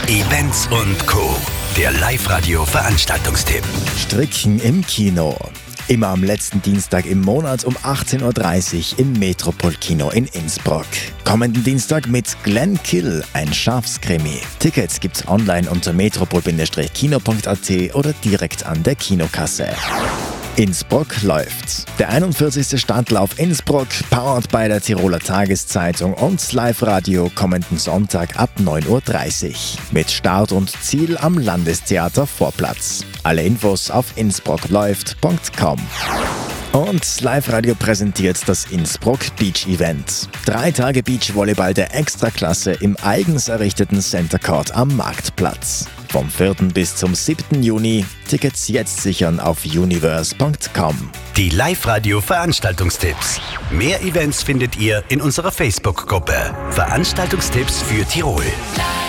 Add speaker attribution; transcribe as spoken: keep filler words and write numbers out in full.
Speaker 1: Events und Co. Der Live-Radio-Veranstaltungstipp.
Speaker 2: Stricken im Kino. Immer am letzten Dienstag im Monat um achtzehn Uhr dreißig im Metropol-Kino in Innsbruck. Kommenden Dienstag mit Glenn Kill, ein Schafskrimi. Tickets gibt's online unter metropol Bindestrich kino punkt a t oder direkt an der Kinokasse. Innsbruck läuft. Der einundvierzigste Stadtlauf Innsbruck, powered bei der Tiroler Tageszeitung und Live-Radio kommenden Sonntag ab neun Uhr dreißig. Mit Start und Ziel am Landestheater Vorplatz. Alle Infos auf innsbruckläuft punkt com. Und Live-Radio präsentiert das Innsbruck Beach Event. Drei Tage Beachvolleyball der Extraklasse im eigens errichteten Center Court am Marktplatz. Vom vierten bis zum siebten Juni. Tickets jetzt sichern auf universe punkt com.
Speaker 1: Die Live-Radio-Veranstaltungstipps. Mehr Events findet ihr in unserer Facebook-Gruppe. Veranstaltungstipps für Tirol.